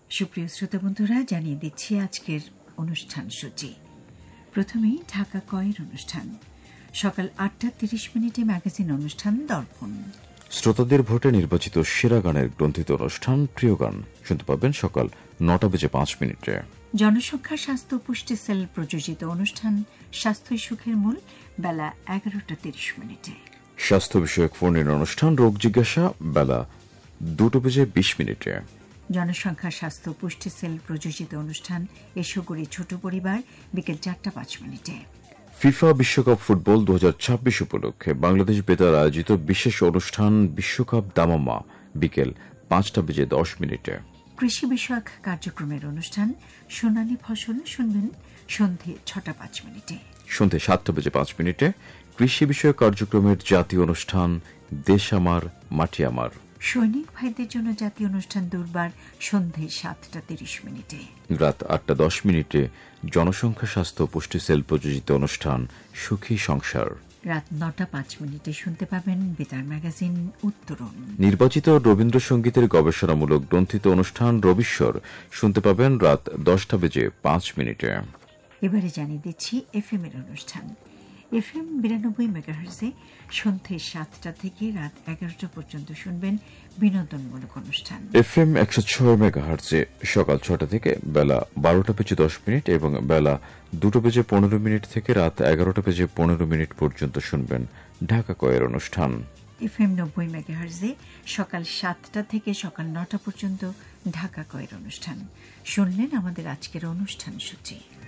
সুপ্রিয় শ্রোতা বন্ধুরা, জানিয়ে দিচ্ছি আজকের অনুষ্ঠান সূচি। প্রথমেই ঢাকা কয়ের অনুষ্ঠান। সকাল 8:30 ম্যাগাজিন অনুষ্ঠান দর্পণ। শ্রোতাদের ভোটে নির্বাচিত সেরা গানের গ্রন্থিত অনুষ্ঠান প্রিয় গান শুনতে পাবেন সকাল 9:05। জনসংখ্যা স্বাস্থ্য পুষ্টি সেল প্রযোজিত অনুষ্ঠান স্বাস্থ্যই সুখের মূল বেলা 11:30। স্বাস্থ্য বিষয়ক ফোন ইন অনুষ্ঠান রোগ জিজ্ঞাসা বেলা 2:20। জনসংখ্যা স্বাস্থ্য পুষ্টি সেল প্রযোজিত অনুষ্ঠান এসো গড়ি ছোট পরিবার বিকেল 4:05। ফিফা বিশ্বকাপ ফুটবল 2026 উপলক্ষে বাংলাদেশ বেতার আয়োজিত বিশেষ অনুষ্ঠান বিশ্বকাপ দামামা বিকেল 5:10। কৃষি বিষয়ক কার্যক্রমের অনুষ্ঠান সোনালী ফসল শুনবেন সন্ধে 6:05। সন্ধে 7:05 কৃষি বিষয়ক কার্যক্রমের জাতীয় অনুষ্ঠান দেশ আমার মাটি আমার। সৈনিক ভাইদের জন্য জাতীয় অনুষ্ঠান দুর্বার সন্ধে 7:30। রাত 8:10 জনসংখ্যা স্বাস্থ্য পুষ্টি সেল প্রযোজিত অনুষ্ঠান সুখী সংসার। রাত 9:05 শুনতে পাবেন বেতার ম্যাগাজিন উত্তরণ। নির্বাচিত রবীন্দ্রসঙ্গীতের গবেষণামূলক গ্রন্থিত অনুষ্ঠান রবিশ্বর শুনতে পাবেন রাত 10:05। এবারে জানিয়ে দিচ্ছি এফএম এর অনুষ্ঠান। এফএম 92 মেগাহার্জে সন্ধে 7টা থেকে রাত 11টা পর্যন্ত শুনবেন বিনোদনমূলক অনুষ্ঠান। এফএম 106 মেগাহার্জে সকাল 6টা থেকে বেলা 12:10 এবং বেলা 2:15 থেকে রাত 11:15 পর্যন্ত শুনবেন ঢাকা কয়ের অনুষ্ঠান। এফএম 90 মেগাহার্জে সকাল 7টা থেকে সকাল 9টা পর্যন্ত ঢাকা কয়ের অনুষ্ঠান। শুনলেন আমাদের আজকের অনুষ্ঠান সূচি।